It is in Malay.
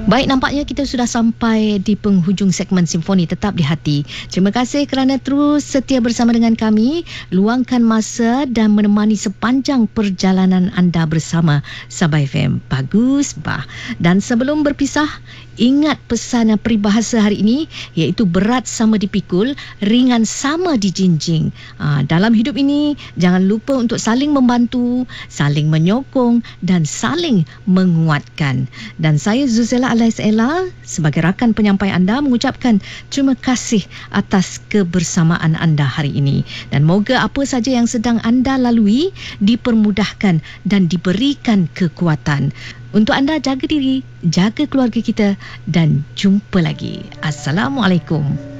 Baik, nampaknya kita sudah sampai di penghujung segmen Simfoni Tetap di Hati. Terima kasih kerana terus setia bersama dengan kami, luangkan masa dan menemani sepanjang perjalanan anda bersama Sabah FM. Bagus, bah. Dan sebelum berpisah, ingat pesan peribahasa hari ini, iaitu berat sama dipikul, ringan sama dijinjing. Dalam hidup ini, jangan lupa untuk saling membantu, saling menyokong dan saling menguatkan. Dan saya Zuzela Alias Ella sebagai rakan penyampai anda mengucapkan terima kasih atas kebersamaan anda hari ini, dan moga apa saja yang sedang anda lalui dipermudahkan dan diberikan kekuatan. Untuk anda, jaga diri, jaga keluarga kita dan jumpa lagi. Assalamualaikum.